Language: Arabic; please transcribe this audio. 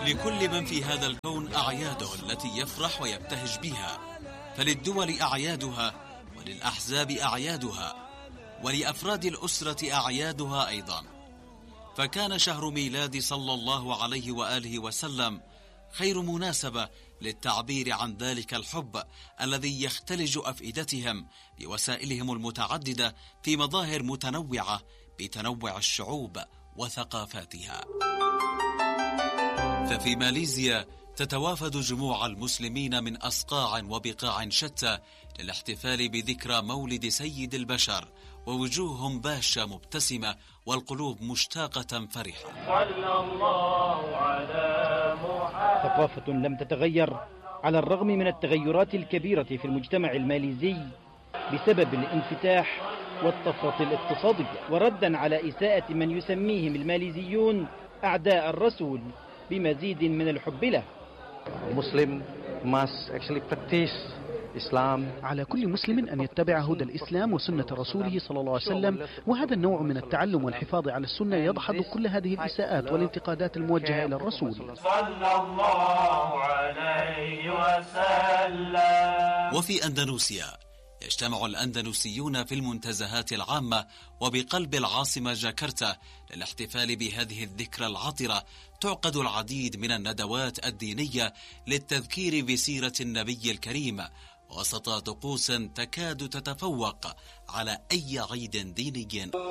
لكل من في هذا الكون أعياده التي يفرح ويبتهج بها، فللدول أعيادها، وللأحزاب أعيادها، ولأفراد الأسرة أعيادها أيضا. فكان شهر ميلاد صلى الله عليه وآله وسلم خير مناسبة للتعبير عن ذلك الحب الذي يختلج أفئدتهم بوسائلهم المتعددة في مظاهر متنوعة بتنوع الشعوب وثقافاتها. ففي ماليزيا تتوافد جموع المسلمين من أصقاع وبقاع شتى للاحتفال بذكرى مولد سيد البشر، ووجوههم باشة مبتسمة والقلوب مشتاقة فرحة. صلى الله على محمد. ثقافة لم تتغير على الرغم من التغيرات الكبيرة في المجتمع الماليزي بسبب الانفتاح والطفرة الاقتصادية، وردا على إساءة من يسميهم الماليزيون أعداء الرسول بمزيد من الحب له. Muslim must actually practice Islam. على كل مسلم أن يتبع هدى الإسلام وسنة رسوله صلى الله عليه وسلم، وهذا النوع من التعلم والحفاظ على السنة يدحض كل هذه الإساءات والانتقادات الموجهة إلى الرسول صلى الله عليه وسلم. وفي أندونيسيا يجتمع الأندونيسيون في المنتزهات العامة وبقلب العاصمة جاكرتا للاحتفال بهذه الذكرى العطرة. تعقد العديد من الندوات الدينية للتذكير بسيرة النبي الكريم وسط طقوس تكاد تتفوق على أي عيد ديني.